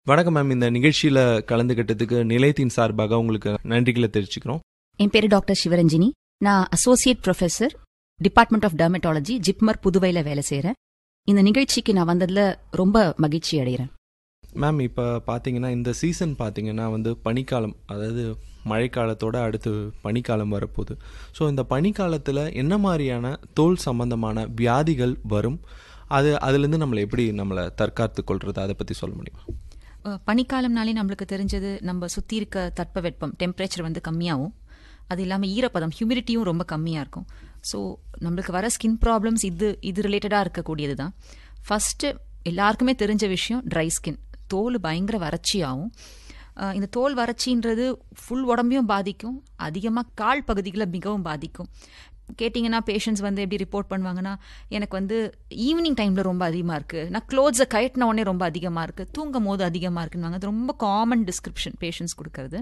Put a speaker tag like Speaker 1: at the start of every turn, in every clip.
Speaker 1: வணக்கம் மேம். இந்த நிகழ்ச்சியில் கலந்துக்கிட்டதுக்கு நிலையத்தின் சார்பாக உங்களுக்கு நன்றிகளை தெரிவிச்சுக்கிறோம்.
Speaker 2: என் பேரு டாக்டர் சிவரஞ்சினி. நான் associate professor, department of dermatology, JIPMER புதுவையில் வேலை செய்கிறேன். இந்த நிகழ்ச்சிக்கு நான் வந்ததில் ரொம்ப மகிழ்ச்சி அடைகிறேன்.
Speaker 1: மேம், இப்போ பார்த்தீங்கன்னா இந்த சீசன் பார்த்தீங்கன்னா பனிக்காலம், அதாவது மழைக்காலத்தோட அடுத்து பனிக்காலம் வரப்போகுது. ஸோ இந்த பனிக்காலத்தில் என்ன மாதிரியான தோல் சம்பந்தமான வியாதிகள் வரும், அதுலேருந்து நம்மளை தற்காத்து கொள்வது, அதை பற்றி சொல்ல முடியுமா?
Speaker 2: பனிக்காலம்னாலே நம்மளுக்கு தெரிஞ்சது நம்ம சுற்றி இருக்க தட்பவெப்பம், டெம்பரேச்சர் கம்மியாகும். அது இல்லாமல் ஈரப்பதம், ஹியூமிடிட்டியும் ரொம்ப கம்மியாக இருக்கும். ஸோ நம்மளுக்கு வர ஸ்கின் ப்ராப்ளம்ஸ் இது ரிலேட்டடாக இருக்கக்கூடியது தான். ஃபஸ்ட்டு எல்லாருக்குமே தெரிஞ்ச விஷயம் ட்ரை ஸ்கின். தோல் பயங்கர வறட்சி ஆகும். இந்த தோல் வறட்சின்றது ஃபுல் உடம்பையும் பாதிக்கும், அதிகமாக கால் பகுதிகளை மிகவும் பாதிக்கும். கேட்டிங்கன்னா பேஷண்ட்ஸ் எப்படி ரிப்போர்ட் பண்ணுவாங்கன்னா, எனக்கு ஈவினிங் டைமில் ரொம்ப அதிகமாக இருக்குது, நான் க்ளோத்ஸை கயட்டின உடனே ரொம்ப அதிகமாக இருக்குது, தூங்கும் போது அதிகமாக இருக்குன்னு. அது ரொம்ப காமன் டிஸ்கிரிப்ஷன் பேஷண்ட்ஸ் கொடுக்கறது.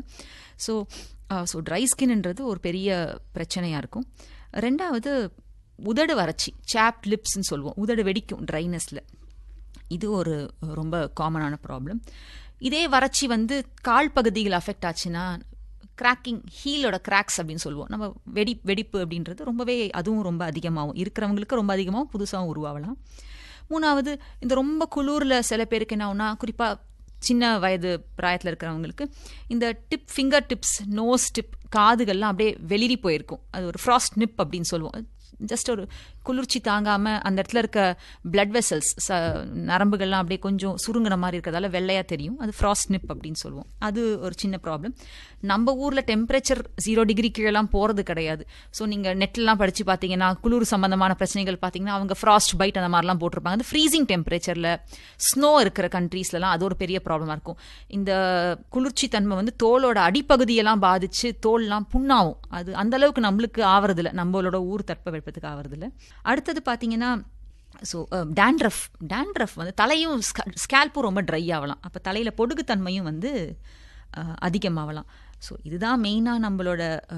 Speaker 2: ஸோ ட்ரை ஸ்கின்ன்றது ஒரு பெரிய பிரச்சனையாக இருக்கும். ரெண்டாவது உதடு வறட்சி, சாப்ட் லிப்ஸ்ன்னு சொல்லுவோம். உதடு வெடிக்கும் ட்ரைனஸில். இது ஒரு ரொம்ப காமனான ப்ராப்ளம். இதே வறட்சி கால் பகுதிகள் அஃபெக்ட் ஆச்சுன்னா கிராக்கிங், ஹீலோட கிராக்ஸ் அப்படின்னு சொல்லுவோம். நம்ம வெடிப்பு அப்படின்றது அதுவும் ரொம்ப அதிகமாகும். இருக்கிறவங்களுக்கு ரொம்ப அதிகமாகவும் புதுசாகவும் உருவாகலாம். மூணாவது, இந்த ரொம்ப குளூரில் சில பேருக்கு என்ன ஆகுனா, குறிப்பாக சின்ன வயது பிராயத்தில் இருக்கிறவங்களுக்கு இந்த ஃபிங்கர் டிப்ஸ், நோஸ் டிப், காதுகள்லாம் அப்படியே வெளிரி போயிருக்கும். அது ஒரு ஃப்ராஸ்ட் நிப் அப்படின்னு சொல்லுவோம். ஜஸ்ட் ஒரு குளிர்ச்சி தாங்காமல் அந்த இடத்துல இருக்க பிளட் வெசல்ஸ், நரம்புகள்லாம் அப்படியே கொஞ்சம் சுருங்கின மாதிரி இருக்கிறதால வெள்ளையாக தெரியும். அது ஃப்ராஸ்ட் நிப் அப்படின்னு சொல்லுவோம். அது ஒரு சின்ன ப்ராப்ளம். நம்ம ஊரில் டெம்பரேச்சர் 0 டிகிரி கீழெல்லாம் போகிறது கிடையாது. ஸோ நீங்கள் நெட்லாம் படித்து பார்த்தீங்கன்னா, குளிர் சம்பந்தமான பிரச்சனைகள் பார்த்தீங்கன்னா அவங்க ஃப்ராஸ்ட் பைட் அந்த மாதிரிலாம் போட்டிருப்பாங்க. அது ஃப்ரீசிங் டெம்பரேச்சரில் ஸ்னோ இருக்கிற கண்ட்ரீஸ்லாம் அது ஒரு பெரிய ப்ராப்ளமாக இருக்கும். இந்த குளிர்ச்சி தன்மை தோலோட அடிப்பகுதியெல்லாம் பாதித்து தோல்லாம் புண்ணாகும். அது அந்தளவுக்கு நம்மளுக்கு ஆவறதில்லை, நம்மளோட ஊர் தட்பவெப்பத்துக்கு ஆவறதில்லை. அடுத்தது பார்த்தீங்கன்னா, ஸோ டேண்ட்ரஃப் தலையும் ஸ்கேல்ப்பும் ரொம்ப ட்ரை ஆகலாம். அப்போ தலையில் பொடுகுத்தன்மையும் அதிகமாகலாம். ஸோ இதுதான் மெயினாக நம்மளோட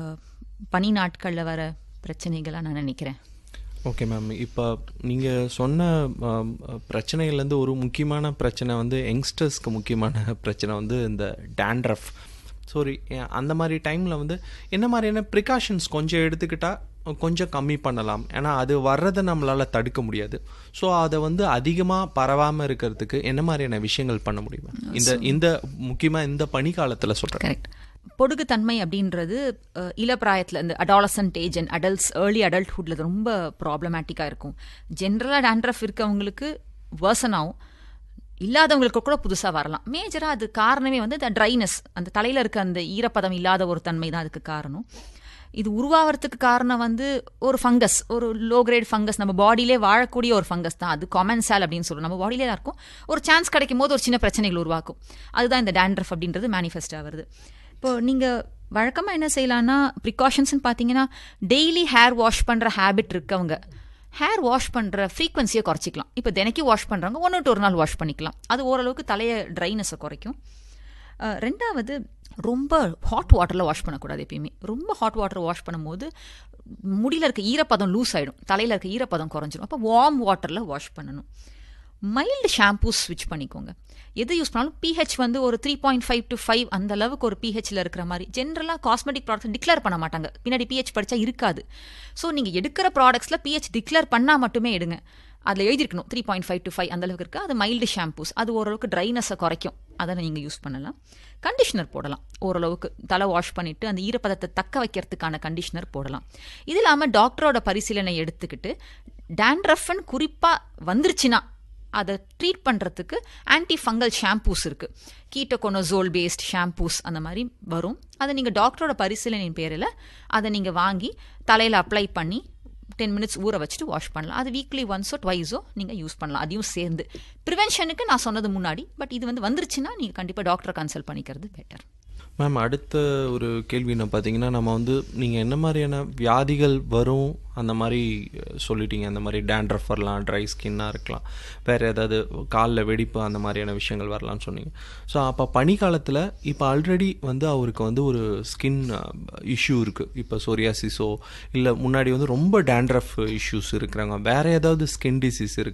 Speaker 2: பனி நாட்களில் வர பிரச்சனைகளாக நான் நினைக்கிறேன்.
Speaker 1: ஓகே மேம், இப்போ நீங்கள் சொன்ன பிரச்சனைகள்லேருந்து ஒரு முக்கியமான பிரச்சனை யங்ஸ்டர்ஸ்க்கு முக்கியமான பிரச்சனை இந்த டேண்ட்ரஃப். சாரி, அந்த மாதிரி டைமில் என்ன மாதிரியான ப்ரிகாஷன்ஸ் கொஞ்சம் எடுத்துக்கிட்டால் கொஞ்சம் கம்மி பண்ணலாம்? ஏன்னா அது வர்றதை நம்மளால் தடுக்க முடியாது. ஸோ அதை அதிகமாக பரவாமல் இருக்கிறதுக்கு என்ன மாதிரியான விஷயங்கள் பண்ண முடியுமா? இந்த முக்கியமாக இந்த பனிக்காலத்தில் சொல்கிறேன்.
Speaker 2: கரெக்ட். பொடுகுத்தன்மை அப்படின்றது இளப்பிராயத்தில், இந்த adolescent age and adults, early அடல்ட்ஹுட்டில் ரொம்ப ப்ராப்ளமேட்டிக்காக இருக்கும். ஜென்ரலாக டேண்ட்ரஃப் இருக்கவங்களுக்கு வேர்சன் ஆகும், இல்லாதவங்களுக்கு கூட புதுசாக வரலாம். மேஜராக அது காரணமே இந்த ட்ரைனஸ், அந்த தலையில் இருக்க அந்த ஈரப்பதம் இல்லாத ஒரு தன்மை தான் அதுக்கு காரணம். இது உருவாகிறதுக்கு காரணம் ஒரு ஃபங்கஸ், ஒரு லோ கிரேட் ஃபங்கஸ், நம்ம பாடியிலே வாழக்கூடிய ஒரு ஃபங்கஸ் தான். அது காமன்சால் அப்படின்னு சொல்லுவோம். நம்ம பாடியிலே தான் இருக்கும். ஒரு சான்ஸ் கிடைக்கும் போது ஒரு சின்ன பிரச்சனைகள் உருவாக்கும். அதுதான் இந்த டேண்ட்ரஃப் அப்படின்றது மேனிஃபெஸ்ட் ஆகுது. இப்போது நீங்கள் வழக்கமாக என்ன செய்யலான்னா, ப்ரிகாஷன்ஸ்னு பார்த்தீங்கன்னா, டெய்லி ஹேர் வாஷ் பண்ணுற ஹேபிட் இருக்கவங்க ஹேர் வாஷ் பண்ணுற ஃப்ரீக்வன்சியை குறைச்சிக்கலாம். இப்போ தினைக்கும் வாஷ் பண்ணுறவங்க 1 to 1 நாள் வாஷ் பண்ணிக்கலாம். அது ஓரளவுக்கு தலையை ட்ரைனஸை குறைக்கும். ரெண்டாவது, ரொம்ப ஹாட் வாட்டரில் வாஷ் பண்ணக்கூடாது. எப்பயுமே ரொம்ப ஹாட் வாட்டர் வாஷ் பண்ணும்போது முடியில் இருக்க ஈரப்பதம் லூஸ் ஆகிடும், தலையில் இருக்க ஈரப்பதம் குறைஞ்சிடும். அப்போ வார்ம் வாட்டரில் வாஷ் பண்ணணும். மைல்டு ஷாம்பூஸ் ஸ்விட்ச் பண்ணிக்கோங்க. எது யூஸ் பண்ணாலும் pH ஒரு 3.5 to 5 அந்த அளவுக்கு ஒரு pHல இருக்கிற மாதிரி. ஜென்ரலாக காஸ்மெட்டிக் ப்ராடக்ட்ஸ் டிக்ளேர் பண்ண மாட்டாங்க, பின்னாடி pH படித்தா இருக்காது. ஸோ நீங்கள் எடுக்கிற ப்ராடக்ட்ஸில் pH டிக்ளேர் பண்ணால் மட்டுமே எடுங்க. அதில் எழுதியிருக்கணும் 3.5 to 5 அந்த அளவுக்கு இருக்குது. அது மைல்டு ஷாம்பூஸ், அது ஓரளவுக்கு ட்ரைனஸை குறைக்கும். அதை நீங்கள் யூஸ் பண்ணலாம். கண்டிஷனர் போடலாம். ஓரளவுக்கு தலை வாஷ் பண்ணிவிட்டு அந்த ஈரப்பதத்தை தக்க வைக்கிறதுக்கான கண்டிஷனர் போடலாம். இது இல்லாமல் டாக்டரோட பரிசீலனை எடுத்துக்கிட்டு டேண்ட்ரஃப்னு குறிப்பாக வந்துருச்சுன்னா அதை ட்ரீட் பண்ணுறதுக்கு ஆன்டி ஃபங்கல் ஷாம்பூஸ் இருக்குது. கீட்டோகோனோசோல் பேஸ்ட் ஷாம்பூஸ் அந்த மாதிரி வரும். அதை நீங்கள் டாக்டரோட பரிசீலனையின் பேரில் அதை நீங்கள் வாங்கி தலையில் அப்ளை பண்ணி 10 minutes ஊற வச்சுட்டு வாஷ் பண்ணலாம். அது வீக்லி 1 or 2 நீங்கள் யூஸ் பண்ணலாம். அதையும் சேர்ந்து ப்ரிவென்ஷனுக்கு நான் சொன்னது முன்னாடி. பட் இது வந்துருச்சுன்னா நீங்கள் கண்டிப்பாக டாக்டரை கன்சல்ட் பண்ணிக்கிறது பெட்டர்.
Speaker 1: மேம், அடுத்த ஒரு கேள்வி என்ன பார்த்தீங்கன்னா, நம்ம நீங்கள் என்ன மாதிரியான வியாதிகள் வரும் அந்த மாதிரி சொல்லிட்டீங்க. அந்த மாதிரி டேண்ட்ரஃப் வரலாம், ட்ரை ஸ்கின்னாக இருக்கலாம், வேறு ஏதாவது காலில் வெடிப்பு அந்த மாதிரியான விஷயங்கள் வரலாம்னு சொன்னீங்க. ஸோ அப்போ பனிக்காலத்தில் இப்போ ஆல்ரெடி அவருக்கு ஒரு ஸ்கின் இஷ்யூ இருக்குது. இப்போ சோரியாசிஸோ இல்லை முன்னாடி ரொம்ப டேண்ட்ரஃப் இஷ்யூஸ் இருக்கிறாங்க, வேறு ஏதாவது ஸ்கின் டிசீஸ் இருக்குது